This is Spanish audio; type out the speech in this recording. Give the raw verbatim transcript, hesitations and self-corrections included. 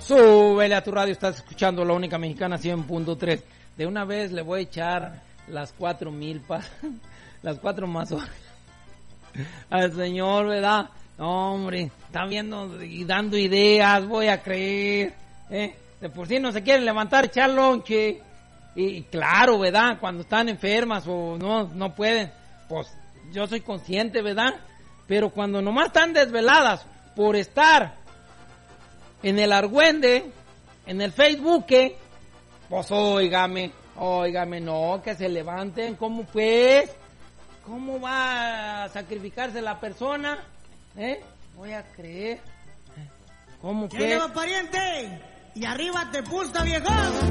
súbele a tu radio, estás escuchando La Única Mexicana cien punto tres. De una vez le voy a echar las cuatro mil pas, las cuatro más horas al señor, ¿verdad? No, hombre, está viendo y dando ideas, voy a creer, ¿eh? De por sí no se quieren levantar, echar lonche. Y claro, ¿verdad? Cuando están enfermas o no, no pueden, pues yo soy consciente, ¿verdad? Pero cuando nomás están desveladas por estar en el argüende, en el Facebook, pues óigame, óigame, no, que se levanten, ¿cómo pues? ¿Cómo va a sacrificarse la persona? ¿Eh? Voy a creer. ¿Cómo ¿Qué pues? lleva, pariente? Y arriba te pusta, viejón.